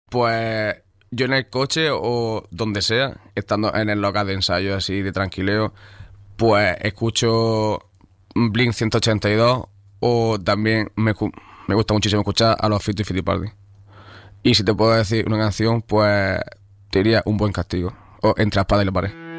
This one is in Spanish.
Pues yo en el coche o donde sea, estando en el local de ensayo así de tranquileo, pues escucho Blink 182 o también me gusta muchísimo escuchar a los Fito y Fitipaldi. Y si te puedo decir una canción, pues te diría Un buen castigo o Entre la espada y la pared.